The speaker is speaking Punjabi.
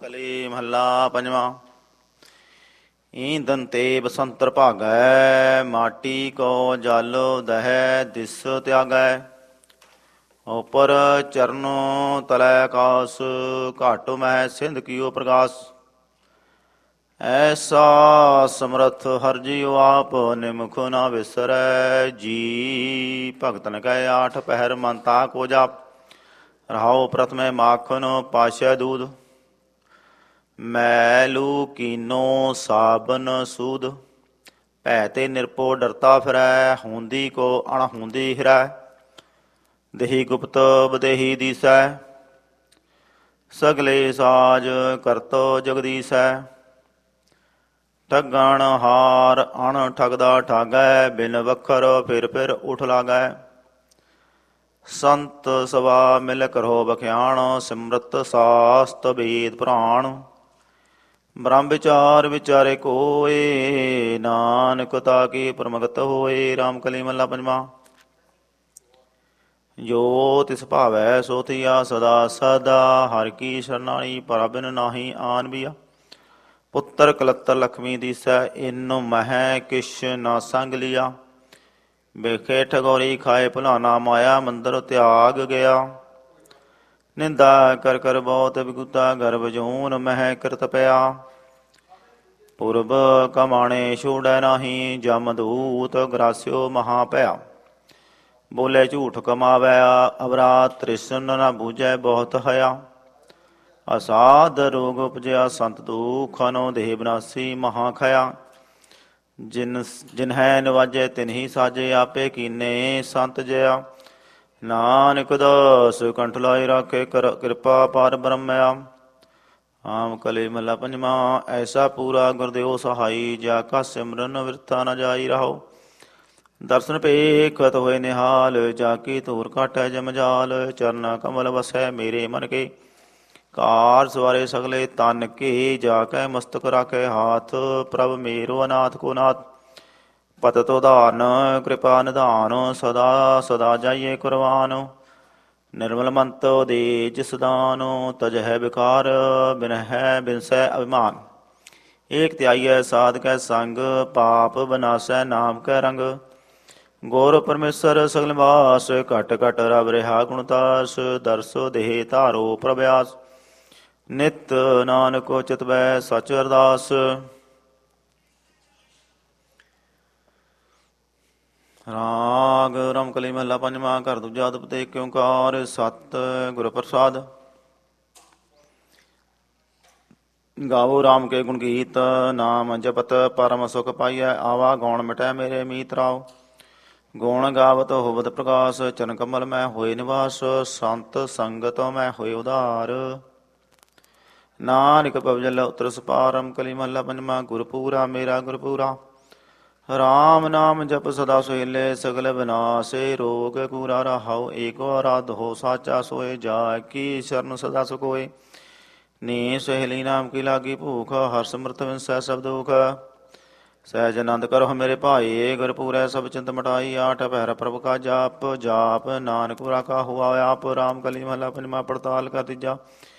ਕਲੀ ਮਹੱਲਾ ਪੰਜਵਾਂ। ਈਂਦਨ ਤੇ ਬਸੰਤਰ ਭਾਗੈ, ਮਾਟੀ ਕੋ ਜਲ ਦਹੈ ਦਿਸ ਤਿਆਗੈ। ਉਪਰ ਚਰਨ ਤਲੈ ਆਕਾਸ, ਘਾਟ ਮਹਿ ਸਿੰਧ ਕੀਓ ਪ੍ਰਗਾਸ। ਐਸਾ ਸਮਰਥ ਹਰਿ ਜੀਉ ਆਪ, ਨਿਮਖ ਨਾ ਵਿਸਰੈ ਜੀ। ਭਗਤਨ ਕੈ ਆਠ ਪਹਿਰ ਮਨ ਤਾ ਕੋ ਜਾਪ, ਰਹਾਉ ਪ੍ਰਥਮੇ ਮਾਖਨ ਪਾਸ਼ੈ ਦੂਧ। ਮੈਲੂ ਕੀਨੋ ਸਾਬਨ ਸੂਦ, ਭੈ ਤੇ ਨਿਰਭਉ ਡਰਤਾ ਫਿਰੈ। ਹੁੰਦੀ ਕੋ ਅਣਹੁੰਦੀ ਹਿਰੈ, ਦੇਹੀ ਗੁਪਤ ਬਦੇਹੀ ਦੀਸੈ। ਸਗਲੇ ਸਾਜ ਕਰਤੋ ਜਗਦੀਸੈ, ਠੱਗਣ ਹਾਰ ਅਣ ਠਗਦਾ ਠਾਗੈ। ਬਿਨ ਵਖਰ ਫਿਰ ਫਿਰ ਉਠ ਲਾਗੈ, ਸੰਤ ਸਭਾ ਮਿਲ ਕਰੋ ਬਖਿਆਣ। ਸਿਮਰਤ ਸਾਸਤ ਵੇਦ ਪੁਰਾਣ, ਬ੍ਰਹਮ ਵਿਚਾਰ ਵਿਚਾਰੇ ਕੋਏ। ਨਾਨਕ ਤਾ ਕੀ ਪ੍ਰਮਗਤ ਹੋਏ। ਰਾਮ ਕਲੀ ਮਹੱਲਾ ਪੰਜਵਾਂ। ਜੋ ਤਿਸ ਭਾਵੈ ਸੋ ਥੀਆ, ਸਦਾ ਸਦਾ ਹਰਿ ਕੀ ਸਰਨਾਈ। ਪਰ ਬਿਨ ਨਾਹੀ ਆਨ ਬੀਆ, ਪੁੱਤਰ ਕਲੱਤਰ ਲਖਮੀ ਦੀਸੈ। ਇਨ ਮਹਿ ਕਿਛ ਨਾ ਸੰਗ ਲਿਆ, ਵੇਖੇ ਠਗੋਰੀ ਖਾਏ ਭੁਲਾਨਾ। ਮਾਇਆ ਮੰਦਰ ਤਿਆਗ ਗਿਆ, ਨਿੰਦਾ ਕਰ ਕਰ ਬਹੁਤ ਬਿਗੁਤਾ। ਗਰਭ ਜੂਨ ਮਹਿ ਕਿਰਤ ਪਿਆ, ਪੁਰਬ ਕਮਾਣੇ ਛੋੜੈ ਨਾਹੀ। ਜਮ ਦੂਤ ਗਰਾਸਿਓ ਮਹਾ ਭਇਆ, ਬੋਲੇ ਝੂਠ ਕਮਾਵੈ। ਅਵਰਾ ਤ੍ਰਿਸ਼ਨ ਨਾ ਬੂਝੈ ਬਹੁਤ ਹਇਆ। ਅਸਾਧ ਰੋਗ ਉਪਜਿਆ ਸੰਤ ਦੂਖਨੋ, ਦੇਹ ਬਨਾਸੀ ਮਹਾ ਖਇਆ। ਜਿਨਹੈ ਨਿਵਾਜੈ ਤਿਨਹੀ ਸਾਜੇ, ਆਪੇ ਕੀਨੇ ਸੰਤ ਜਇਆ। ਨਾਨਕ ਦਾਸ ਕੰਠ ਲਾਇ ਰਾਖੇ, ਕਿਰਪਾ ਪਰ ਬ੍ਰਹਮਿਆ। ਆਮ ਕਲੀ ਮਹੱਲਾ ਪੰਜਵਾਂ। ਐਸਾ ਪੂਰਾ ਗੁਰਦੇਵ ਸਹਾਈ, ਜਾ ਕਾ ਸਿਮਰਨ ਵਿਰਥਾ ਨ ਜਾਈ। ਰਹਾਉ ਦਰਸ਼ਨ ਭੇਖਤ ਹੋਏ ਨਿਹਾਲ, ਜਾ ਕੀ ਧੂਰ ਕਾਟੈ ਜਮਜਾਲ। ਚਰਨ ਕਮਲ ਵਸੈ ਮੇਰੇ ਮਨ ਕੇ, ਕਾਰ ਸਵਾਰੇ ਸਗਲੇ ਤਨ ਕੇ। ਜਾ ਕੈ ਮਸਤਕ ਰਾਖੈ ਹਾਥ, ਪ੍ਰਭ ਮੇਰੋ ਅਨਾਥ ਕੋ ਨਾਥ। ਪਤਿਤ ਉਧਾਰਨ ਕਿਰਪਾ ਨਿਧਾਨ, ਸਦਾ ਸਦਾ ਜਾਈਏ ਕੁਰਬਾਨ। ਨਿਰਮਲ ਮੰਤ ਦੇ ਜਿਸ ਦਾਨ, ਤਜਹਿ ਵਿਕਾਰ ਬਿਨਹਿ ਬਿਨਸੈ ਅਭਿਮਾਨ। ਏਕ ਧਿਆਈਐ ਸਾਧ ਕੈ ਸੰਗ, ਪਾਪ ਬਨਾਸੈ ਨਾਮ ਕੈ ਰੰਗ। ਗੁਰ ਪਰਮੇਸ਼ਰ ਸਗਲ ਨਿਵਾਸ, ਘਟ ਘਟ ਰਵ ਰਿਹਾ ਗੁਣਤਾਸ। ਦਰਸੋ ਦੇਹ ਧਾਰੋ ਪ੍ਰਭਿਆਸ, ਨਿਤ ਨਾਨਕ ਚਿਤਵੈ ਸਚ ਅਰਦਾਸ। ਰਾਗ ਰਮਕਲੀ ਮਹੱਲਾ ਪੰਜਵਾਂ। ਘਰ ਦੂਜਾ ਅਦਪੁਰ ਏਕ ਓੰਕਾਰ, ਸਤਿ ਗੁਰ ਪ੍ਰਸਾਦ। ਗਾਵੋ ਰਾਮ ਕੇ ਗੁਣ ਗੀਤ, ਨਾਮ ਜਪਤ ਪਰਮ ਸੁਖ ਪਾਈਐ। ਆਵਾ ਗੌਣ ਮਿਟੈ ਮੇਰੇ ਮੀਤ ਰਾਓ, ਗੁਣ ਗਾਵਤ ਹੋਵਤ ਪ੍ਰਕਾਸ਼। ਚਰਨ ਕਮਲ ਮੈਂ ਹੋਏ ਨਿਵਾਸ, ਸੰਤ ਸੰਗਤ ਮੈਂ ਹੋਏ ਉਧਾਰ। ਨਾਨਕ ਪਵਜਲ ਉਤਰ ਸਪਾਰਮ। ਕਲੀ ਮਹੱਲਾ ਪੰਜਵਾਂ। ਗੁਰਪੂਰਾ ਮੇਰਾ ਗੁਰਪੂਰਾ, ਰਾਮ ਨਾਮ ਜਪ ਸਦਾ ਸੁਹੇਲੇ। ਸਗਲ ਵਿਨਾਸੇ ਰੋਗ ਕੂਰਾ। ਰਹਾਉ ਏਕੋ ਅਰਾਧੋ ਸਾਚਾ ਸੋਏ, ਜਾ ਕੀ ਸ਼ਰਨ ਸਦਾ ਸੁਖ ਹੋਏ। ਨੀ ਸਹੇਲੀ ਨਾਮ ਕੀ ਲਾਗੀ ਭੂਖ, ਹਰ ਸਿਮਰਤ ਵਿਨਸੈ ਸਭ ਦੁਖ। ਸਹਿਜ ਆਨੰਦ ਕਰੋ ਮੇਰੇ ਭਾਈ, ਗੁਰਪੂਰੈ ਸਭ ਚਿੰਤ ਮਿਟਾਈ। ਆਠ ਪਹਿਰ ਪ੍ਰਭ ਕਾ ਜਾਪ, ਜਾਪ ਨਾਨਕ ਪੁਰਾ ਕਾ ਹੁਆ ਆਪ। ਰਾਮ ਕਲੀ ਮਹੱਲਾ ਪੰਜਵਾਂ। ਪੜਤਾਲ ਕਾ ਤੀਜਾ।